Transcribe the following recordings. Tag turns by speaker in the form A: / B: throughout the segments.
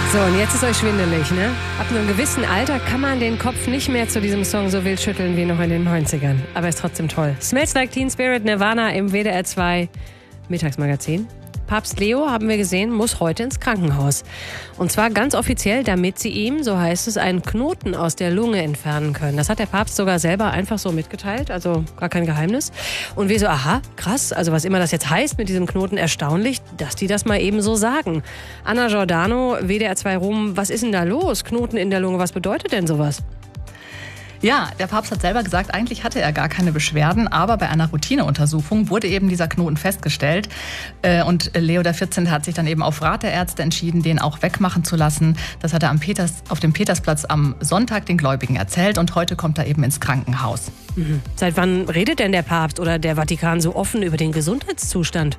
A: So, und jetzt ist euch schwindelig, ne? Ab einem gewissen Alter kann man den Kopf nicht mehr zu diesem Song so wild schütteln wie noch in den 90ern. Aber ist trotzdem toll. Smells Like Teen Spirit, Nirvana im WDR 2 Mittagsmagazin. Papst Leo, haben wir gesehen, muss heute ins Krankenhaus. Und zwar ganz offiziell, damit sie ihm, so heißt es, einen Knoten aus der Lunge entfernen können. Das hat der Papst sogar selber einfach so mitgeteilt, also gar kein Geheimnis. Und wir so, aha, krass, also was immer das jetzt heißt mit diesem Knoten, erstaunlich, dass die das mal eben so sagen. Anna Giordano, WDR 2 Rom, was ist denn da los? Knoten in der Lunge, was bedeutet denn sowas?
B: Ja, der Papst hat selber gesagt, eigentlich hatte er gar keine Beschwerden, aber bei einer Routineuntersuchung wurde eben dieser Knoten festgestellt. Und Leo XIV. Hat sich dann eben auf Rat der Ärzte entschieden, den auch wegmachen zu lassen. Das hat er auf dem Petersplatz am Sonntag den Gläubigen erzählt und heute kommt er eben ins Krankenhaus.
A: Mhm. Seit wann redet denn der Papst oder der Vatikan so offen über den Gesundheitszustand?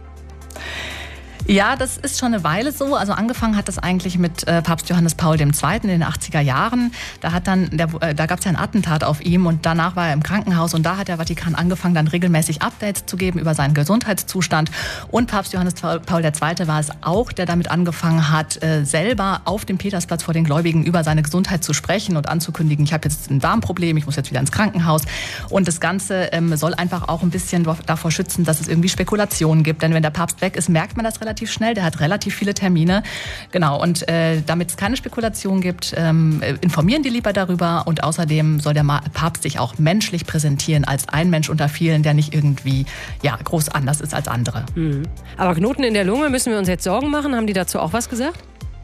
B: Ja, das ist schon eine Weile so. Also angefangen hat das eigentlich mit Papst Johannes Paul II. In den 80er Jahren. Da gab es ja ein Attentat auf ihm und danach war er im Krankenhaus und da hat der Vatikan angefangen, dann regelmäßig Updates zu geben über seinen Gesundheitszustand. Und Papst Johannes Paul II. War es auch, der damit angefangen hat, selber auf dem Petersplatz vor den Gläubigen über seine Gesundheit zu sprechen und anzukündigen, ich habe jetzt ein Darmproblem, ich muss jetzt wieder ins Krankenhaus. Und das Ganze soll einfach auch ein bisschen davor schützen, dass es irgendwie Spekulationen gibt. Denn wenn der Papst weg ist, merkt man das relativ schnell. Der hat relativ viele Termine. Genau. Und damit es keine Spekulation gibt, informieren die lieber darüber. Und außerdem soll der Papst sich auch menschlich präsentieren als ein Mensch unter vielen, der nicht irgendwie groß anders ist als andere.
A: Mhm. Aber Knoten in der Lunge, müssen wir uns jetzt Sorgen machen? Haben die dazu auch was gesagt?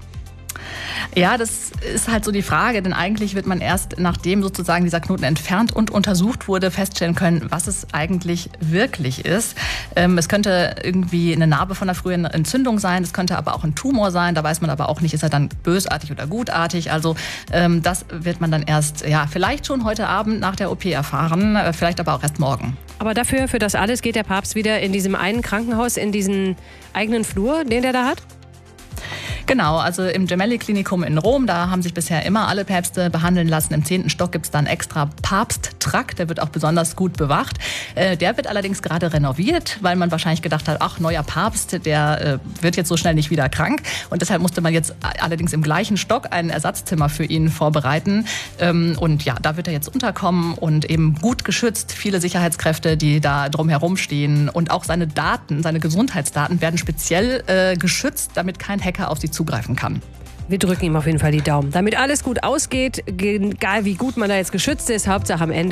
B: Ja, das ist halt so die Frage, denn eigentlich wird man erst, nachdem sozusagen dieser Knoten entfernt und untersucht wurde, feststellen können, was es eigentlich wirklich ist. Es könnte irgendwie eine Narbe von einer früheren Entzündung sein, es könnte aber auch ein Tumor sein, da weiß man aber auch nicht, ist er dann bösartig oder gutartig. Also das wird man dann erst, vielleicht schon heute Abend nach der OP erfahren, vielleicht aber auch erst morgen.
A: Aber für das alles geht der Papst wieder in diesem einen Krankenhaus, in diesen eigenen Flur, den der da hat?
B: Genau, also im Gemelli-Klinikum in Rom, da haben sich bisher immer alle Päpste behandeln lassen. Im 10. Stock gibt es dann extra Papsttrakt, der wird auch besonders gut bewacht. Der wird allerdings gerade renoviert, weil man wahrscheinlich gedacht hat, ach, neuer Papst, der wird jetzt so schnell nicht wieder krank. Und deshalb musste man jetzt allerdings im gleichen Stock ein Ersatzzimmer für ihn vorbereiten. Und ja, da wird er jetzt unterkommen und eben gut geschützt. Viele Sicherheitskräfte, die da drumherum stehen. Und auch seine Daten, seine Gesundheitsdaten werden speziell geschützt, damit kein Hacker auf sie zugreifen kann.
A: Wir drücken ihm auf jeden Fall die Daumen. Damit alles gut ausgeht, egal wie gut man da jetzt geschützt ist, Hauptsache am Ende